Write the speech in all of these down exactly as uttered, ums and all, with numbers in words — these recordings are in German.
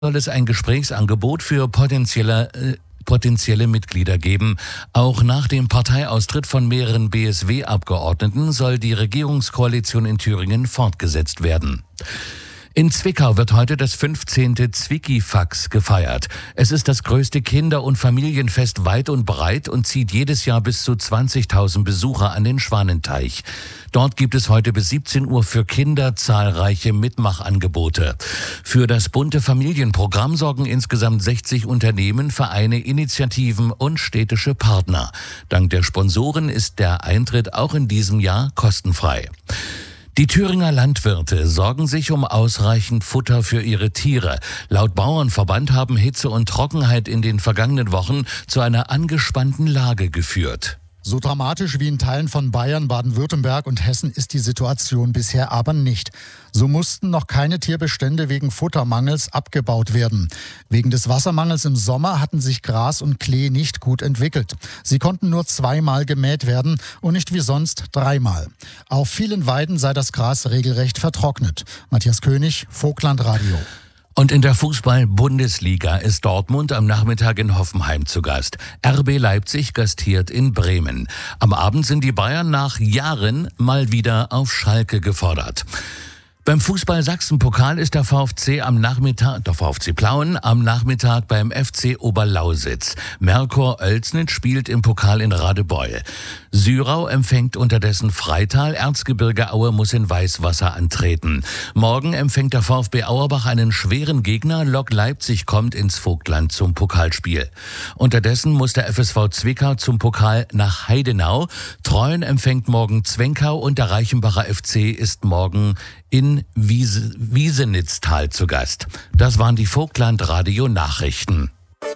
Soll es ein Gesprächsangebot für potenzielle, äh, potenzielle Mitglieder geben. Auch nach dem Parteiaustritt von mehreren B S W-Abgeordneten soll die Regierungskoalition in Thüringen fortgesetzt werden. In Zwickau wird heute das fünfzehnte Zwickifax gefeiert. Es ist das größte Kinder- und Familienfest weit und breit und zieht jedes Jahr bis zu zwanzigtausend Besucher an den Schwanenteich. Dort gibt es heute bis siebzehn Uhr für Kinder zahlreiche Mitmachangebote. Für das bunte Familienprogramm sorgen insgesamt sechzig Unternehmen, Vereine, Initiativen und städtische Partner. Dank der Sponsoren ist der Eintritt auch in diesem Jahr kostenfrei. Die Thüringer Landwirte sorgen sich um ausreichend Futter für ihre Tiere. Laut Bauernverband haben Hitze und Trockenheit in den vergangenen Wochen zu einer angespannten Lage geführt. So dramatisch wie in Teilen von Bayern, Baden-Württemberg und Hessen ist die Situation bisher aber nicht. So mussten noch keine Tierbestände wegen Futtermangels abgebaut werden. Wegen des Wassermangels im Sommer hatten sich Gras und Klee nicht gut entwickelt. Sie konnten nur zweimal gemäht werden und nicht wie sonst dreimal. Auf vielen Weiden sei das Gras regelrecht vertrocknet. Matthias König, Vogtlandradio. Und in der Fußball-Bundesliga ist Dortmund am Nachmittag in Hoffenheim zu Gast. R B Leipzig gastiert in Bremen. Am Abend sind die Bayern nach Jahren mal wieder auf Schalke gefordert. Beim Fußball-Sachsen-Pokal ist der VfC am Nachmittag, der VfC Plauen am Nachmittag beim F C Oberlausitz. Merkur Oelsnitz spielt im Pokal in Radebeul. Syrau empfängt unterdessen Freital. Erzgebirge Aue muss in Weißwasser antreten. Morgen empfängt der VfB Auerbach einen schweren Gegner. Lok Leipzig kommt ins Vogtland zum Pokalspiel. Unterdessen muss der F S V Zwickau zum Pokal nach Heidenau. Treuen empfängt morgen Zwenkau und der Reichenbacher F C ist morgen in Wiese, Wiesenitztal zu Gast. Das waren die Vogtland-Radio-Nachrichten.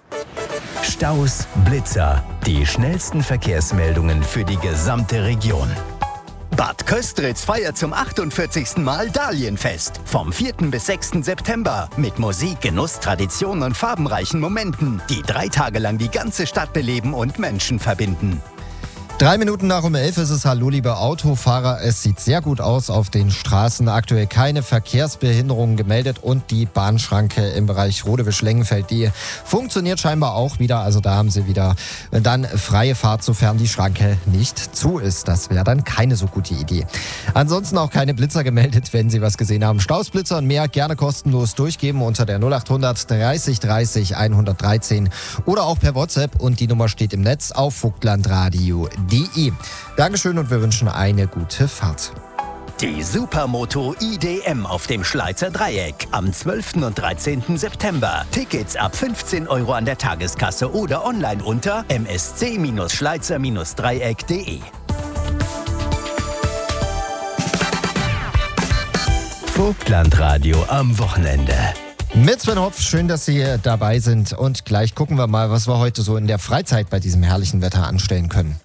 Staus, Blitzer, die schnellsten Verkehrsmeldungen für die gesamte Region. Bad Köstritz feiert zum achtundvierzigsten Mal Dahlienfest. Vom vierten bis sechsten September. Mit Musik, Genuss, Tradition und farbenreichen Momenten, die drei Tage lang die ganze Stadt beleben und Menschen verbinden. Drei Minuten nach um elf ist es. Hallo, liebe Autofahrer. Es sieht sehr gut aus auf den Straßen. Aktuell keine Verkehrsbehinderungen gemeldet und die Bahnschranke im Bereich Rodewisch-Lengenfeld, die funktioniert scheinbar auch wieder. Also da haben sie wieder dann freie Fahrt, sofern die Schranke nicht zu ist. Das wäre dann keine so gute Idee. Ansonsten auch keine Blitzer gemeldet, wenn Sie was gesehen haben. Staus, Blitzer und mehr gerne kostenlos durchgeben unter der null achthundert dreißig dreißig hundertdreizehn oder auch per WhatsApp. Und die Nummer steht im Netz auf vogtlandradio punkt de. Dankeschön und wir wünschen eine gute Fahrt. Die Supermoto I D M auf dem Schleizer Dreieck am zwölften und dreizehnten September. Tickets ab fünfzehn Euro an der Tageskasse oder online unter m s c schleizer dreieck punkt de. Vogtlandradio am Wochenende. Mit Sven Hopf, schön, dass Sie dabei sind. Und gleich gucken wir mal, was wir heute so in der Freizeit bei diesem herrlichen Wetter anstellen können.